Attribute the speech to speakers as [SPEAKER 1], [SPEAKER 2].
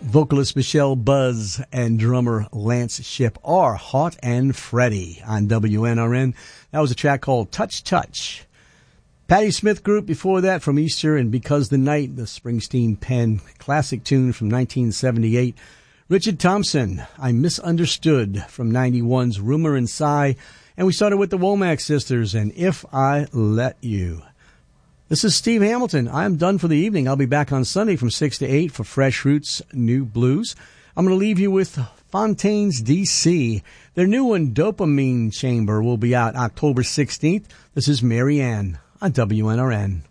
[SPEAKER 1] Vocalist Michelle Buzz and drummer Lance Shipp are Hot and Freddie on WNRN. That was a track called Touch Touch. Patti Smith Group before that from Easter and Because the Night, the Springsteen pen classic tune from 1978. Richard Thompson, I Misunderstood from 91's Rumor and Sigh. And we started with the Womack Sisters and If I Let You. This is Steve Hamilton. I'm done for the evening. I'll be back on Sunday from 6 to 8 for Fresh Roots New Blues. I'm going to leave you with Fontaines D.C. Their new one, Dopamine Chamber, will be out October 16th. This is Mary Ann on WNRN.